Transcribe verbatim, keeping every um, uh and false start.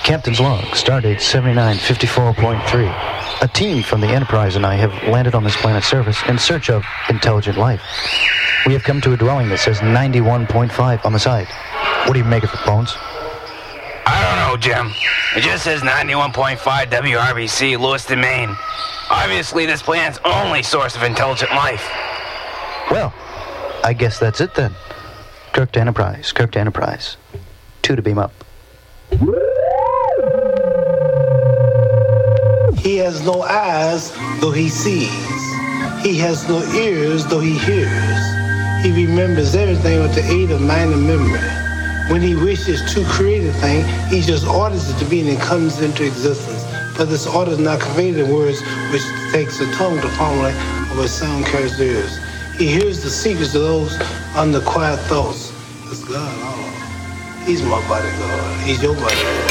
Captain's log, stardate seventy-nine fifty-four point three. A team from the Enterprise and I have landed on this planet's surface in search of intelligent life. We have come to a dwelling that says ninety-one point five on the side. What do you make of it, Bones? I don't know, Jim. It just says ninety-one point five W R B C, Lewiston, Maine. Obviously, this planet's only source of intelligent life. Well, I guess that's it then. Kirk to Enterprise, Kirk to Enterprise. Two to beam up. He has no eyes, though he sees. He has no ears, though he hears. He remembers everything with the aid of mind and memory. When he wishes to create a thing, he just orders it to be and it comes into existence. But this order is not conveyed in words, which takes the tongue to formulate or which sound carries the ears. He hears the secrets of those under quiet thoughts. It's God, oh. He's my bodyguard. He's your bodyguard.